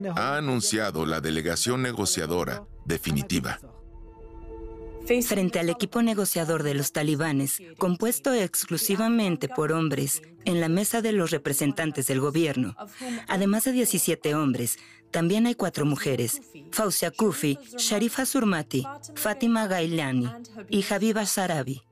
ha anunciado la delegación negociadora definitiva. Frente al equipo negociador de los talibanes, compuesto exclusivamente por hombres, en la mesa de los representantes del gobierno, además de 17 hombres, también hay 4 mujeres: Fawzia Koofi, Sharifa Surmati, Fatima Gailani y Habiba Sarabi.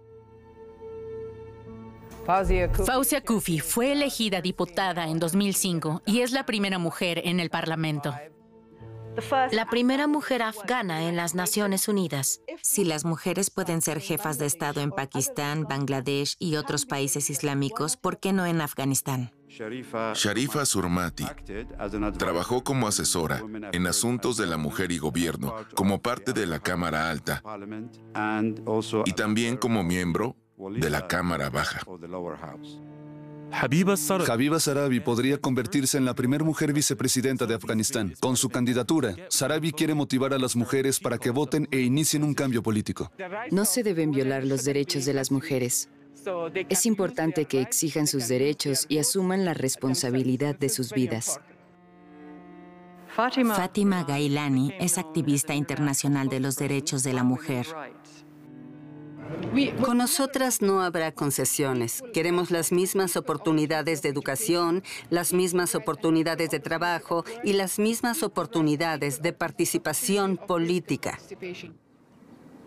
Fawzia Koofi fue elegida diputada en 2005 y es la primera mujer en el Parlamento. La primera mujer afgana en las Naciones Unidas. Si las mujeres pueden ser jefas de Estado en Pakistán, Bangladesh y otros países islámicos, ¿por qué no en Afganistán? Sharifa Surmati trabajó como asesora en asuntos de la mujer y gobierno como parte de la Cámara Alta y también como miembro de la Cámara Baja. Habiba Sarabi podría convertirse en la primera mujer vicepresidenta de Afganistán. Con su candidatura, Sarabi quiere motivar a las mujeres para que voten e inicien un cambio político. No se deben violar los derechos de las mujeres. Es importante que exijan sus derechos y asuman la responsabilidad de sus vidas. Fatima Gailani es activista internacional de los derechos de la mujer. Con nosotras no habrá concesiones. Queremos las mismas oportunidades de educación, las mismas oportunidades de trabajo y las mismas oportunidades de participación política.